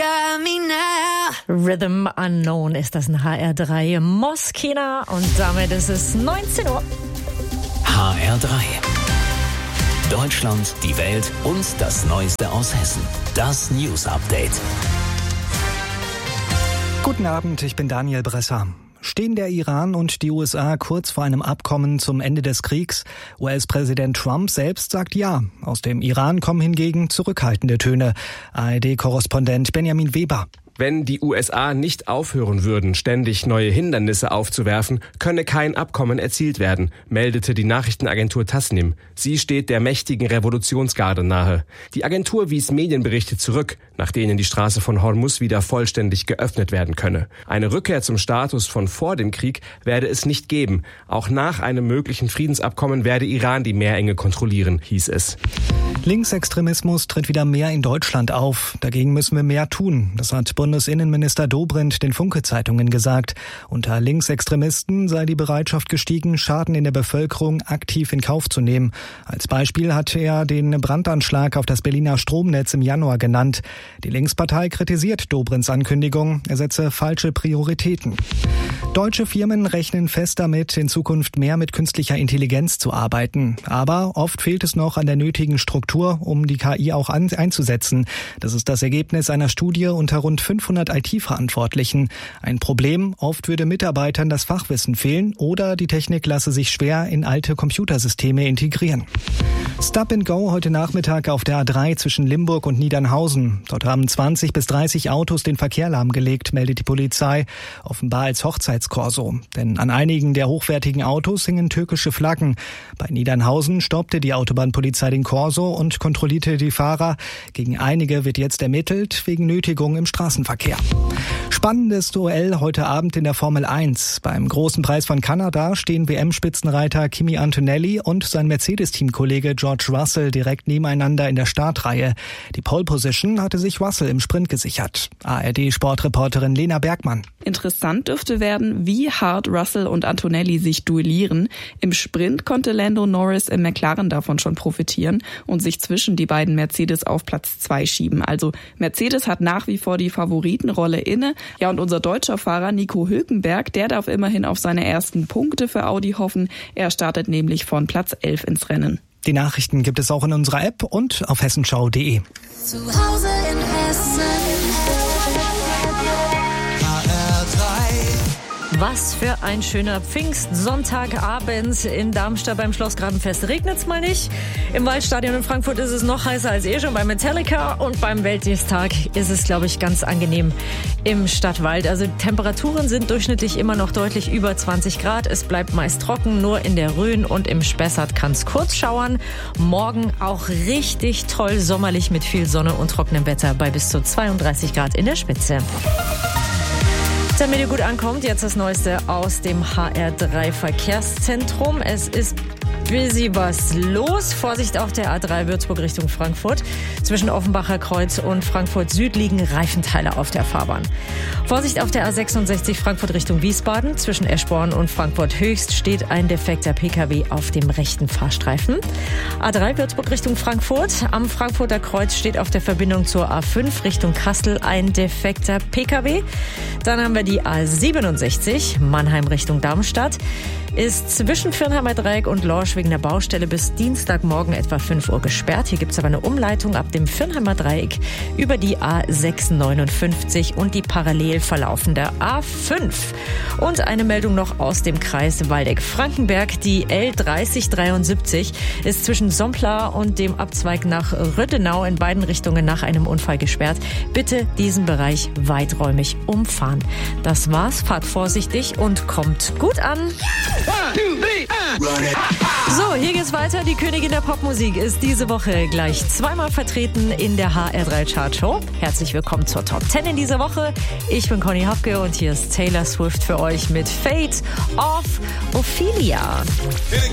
got me now. Rhythm Unknown ist das in HR3 Moskina und damit ist es 19 Uhr. HR3. Deutschland, die Welt und das Neueste aus Hessen. Das News Update. Guten Abend, ich bin Daniel Bresser. Stehen der Iran und die USA kurz vor einem Abkommen zum Ende des Kriegs? US-Präsident Trump selbst sagt ja. Aus dem Iran kommen hingegen zurückhaltende Töne. ARD-Korrespondent Benjamin Weber. Wenn die USA nicht aufhören würden, ständig neue Hindernisse aufzuwerfen, könne kein Abkommen erzielt werden, meldete die Nachrichtenagentur Tasnim. Sie steht der mächtigen Revolutionsgarde nahe. Die Agentur wies Medienberichte zurück, nach denen die Straße von Hormuz wieder vollständig geöffnet werden könne. Eine Rückkehr zum Status von vor dem Krieg werde es nicht geben. Auch nach einem möglichen Friedensabkommen werde Iran die Meerenge kontrollieren, hieß es. Linksextremismus tritt wieder mehr in Deutschland auf. Dagegen müssen wir mehr tun. Das hat Bundesinnenminister Dobrindt den Funke-Zeitungen gesagt. Unter Linksextremisten sei die Bereitschaft gestiegen, Schaden in der Bevölkerung aktiv in Kauf zu nehmen. Als Beispiel hat er den Brandanschlag auf das Berliner Stromnetz im Januar genannt. Die Linkspartei kritisiert Dobrindts Ankündigung, er setze falsche Prioritäten. Deutsche Firmen rechnen fest damit, in Zukunft mehr mit künstlicher Intelligenz zu arbeiten. Aber oft fehlt es noch an der nötigen Struktur, um die KI auch einzusetzen. Das ist das Ergebnis einer Studie unter rund 500 IT-Verantwortlichen. Ein Problem, oft würde Mitarbeitern das Fachwissen fehlen oder die Technik lasse sich schwer in alte Computersysteme integrieren. Stop and Go heute Nachmittag auf der A3 zwischen Limburg und Niedernhausen. Dort haben 20 bis 30 Autos den Verkehr lahmgelegt, meldet die Polizei. Offenbar als Hochzeitskorso. Denn an einigen der hochwertigen Autos hingen türkische Flaggen. Bei Niedernhausen stoppte die Autobahnpolizei den Korso und kontrollierte die Fahrer. Gegen einige wird jetzt ermittelt, wegen Nötigung im Straßenverkehr. Spannendes Duell heute Abend in der Formel 1. Beim großen Preis von Kanada stehen WM-Spitzenreiter Kimi Antonelli und sein Mercedes-Teamkollege George Russell direkt nebeneinander in der Startreihe. Die Pole-Position hatte sich Russell im Sprint gesichert. ARD-Sportreporterin Lena Bergmann. Interessant dürfte werden, wie hart Russell und Antonelli sich duellieren. Im Sprint konnte Lando Norris im McLaren davon schon profitieren und sich zwischen die beiden Mercedes auf Platz 2 schieben. Also Mercedes hat nach wie vor die Favoritenrolle inne. Ja, und unser deutscher Fahrer Nico Hülkenberg, der darf immerhin auf seine ersten Punkte für Audi hoffen. Er startet nämlich von Platz 11 ins Rennen. Die Nachrichten gibt es auch in unserer App und auf hessenschau.de. Zu Hause in Hessen. Was für ein schöner Pfingstsonntagabend in Darmstadt beim Schlossgrabenfest. Regnet's mal nicht. Im Waldstadion in Frankfurt ist es noch heißer als schon bei Metallica und beim Weltdienstag ist es, glaube ich, ganz angenehm im Stadtwald. Also Temperaturen sind durchschnittlich immer noch deutlich über 20 Grad. Es bleibt meist trocken, nur in der Rhön und im Spessart kann es kurz schauern. Morgen auch richtig toll sommerlich mit viel Sonne und trockenem Wetter bei bis zu 32 Grad in der Spitze. Damit ihr gut ankommt, jetzt das Neueste aus dem HR3 Verkehrszentrum. Es ist busy was los. Vorsicht auf der A3 Würzburg Richtung Frankfurt. Zwischen Offenbacher Kreuz und Frankfurt Süd liegen Reifenteile auf der Fahrbahn. Vorsicht auf der A66 Frankfurt Richtung Wiesbaden. Zwischen Eschborn und Frankfurt Höchst steht ein defekter Pkw auf dem rechten Fahrstreifen. A3 Würzburg Richtung Frankfurt. Am Frankfurter Kreuz steht auf der Verbindung zur A5 Richtung Kassel ein defekter Pkw. Dann haben wir die A67 Mannheim Richtung Darmstadt. Ist zwischen Firnheimer Dreieck und Lorsch wegen der Baustelle bis Dienstagmorgen etwa 5 Uhr gesperrt. Hier gibt es aber eine Umleitung ab dem Firnheimer Dreieck über die A659 und die parallel verlaufende A5. Und eine Meldung noch aus dem Kreis Waldeck-Frankenberg. Die L3073 ist zwischen Sompla und dem Abzweig nach Röthenau in beiden Richtungen nach einem Unfall gesperrt. Bitte diesen Bereich weiträumig umfahren. Das war's. Fahrt vorsichtig und kommt gut an. So, hier geht's weiter. Die Königin der Popmusik ist diese Woche gleich zweimal vertreten in der HR3 Chartshow. Herzlich willkommen zur Top 10 in dieser Woche. Ich bin Conny Hopke und hier ist Taylor Swift für euch mit Fate of Ophelia.